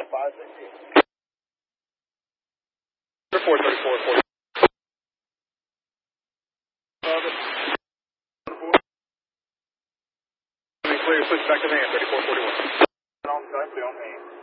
434. Clear, switch back to van, 3441. On time, on main.